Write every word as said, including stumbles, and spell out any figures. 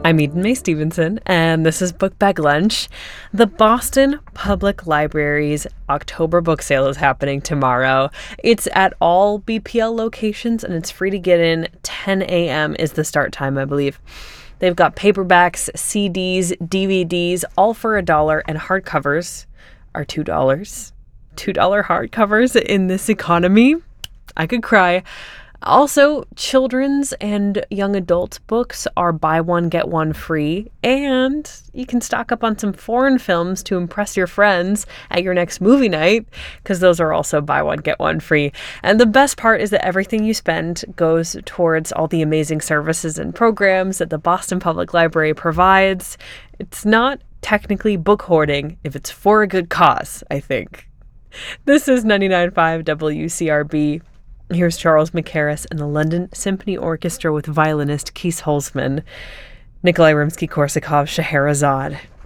I'm Eden May Stevenson, and this is Book Bag Lunch. The Boston Public Library's October book sale is happening tomorrow. It's at all B P L locations, and it's free to get in. ten a.m. is the start time, I believe. They've got paperbacks, C Ds, D V Ds, all for a dollar, and hardcovers are two dollars. two dollar hardcovers in this economy? I could cry. Also, children's and young adult books are buy one, get one free, and you can stock up on some foreign films to impress your friends at your next movie night, because those are also buy one, get one free. And the best part is that everything you spend goes towards all the amazing services and programs that the Boston Public Library provides. It's not technically book hoarding if it's for a good cause, I think. This is ninety-nine point five W C R B. Here's Charles Mackerras and the London Symphony Orchestra with violinist Kees Holzman. Nikolai Rimsky-Korsakov, Scheherazade.